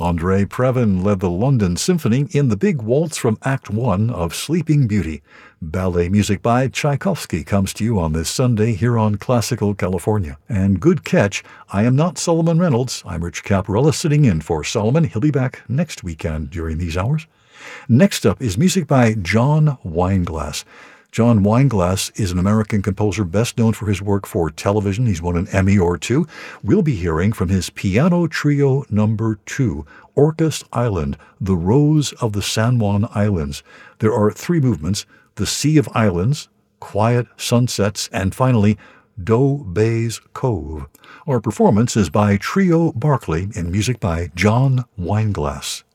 Andrei Previn led the London Symphony in the big waltz from Act 1 of Sleeping Beauty. Ballet music by Tchaikovsky comes to you on this Sunday here on Classical California. And good catch, I am not Solomon Reynolds. I'm Rich Caparella sitting in for Solomon. He'll be back next weekend during these hours. Next up is music by John Wineglass. John Wineglass is an American composer best known for his work for television. He's won an Emmy or two. We'll be hearing from his Piano Trio No. 2, Orcas Island, The Rose of the San Juan Islands. There are 3 movements: The Sea of Islands, Quiet Sunsets, and finally, Doe Bay's Cove. Our performance is by Trio Barclay and music by John Wineglass.